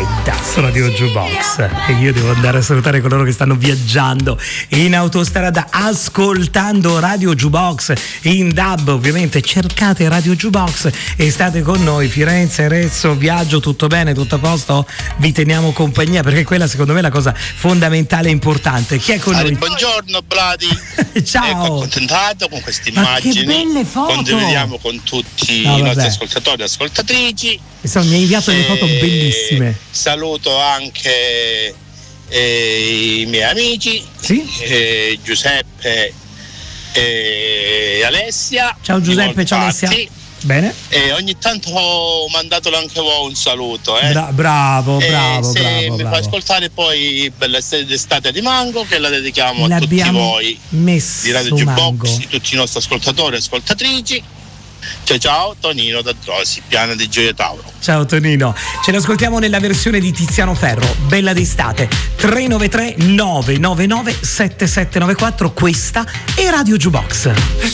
diretta su Radio Jukebox, e io devo andare a salutare coloro che stanno viaggiando in autostrada ascoltando Radio Jukebox in DAB. Ovviamente cercate Radio Jukebox e state con noi. Firenze, Arezzo, viaggio, tutto bene, tutto a posto? Vi teniamo compagnia, perché quella secondo me è la cosa fondamentale e importante. Chi è con noi? Buongiorno Brady. Ciao. Ecco, accontentato con queste immagini. Che belle foto. Condivediamo con tutti i nostri ascoltatori e ascoltatrici. Mi ha inviato delle foto bellissime. Saluto anche i miei amici, sì? Giuseppe e Alessia. Ciao Giuseppe, ciao Alessia. Bene. E ogni tanto ho mandato anche voi un saluto. Bravo. Se mi fai ascoltare poi Bella Estate di Mango, che la dedichiamo a tutti voi di Radio Jukebox, di tutti i nostri ascoltatori e ascoltatrici. Ciao, Tonino da Drosi, Piana di Gioia Tauro. Ciao Tonino, ce l'ascoltiamo nella versione di Tiziano Ferro, Bella d'estate. 393 999 7794, questa è Radio Jukebox.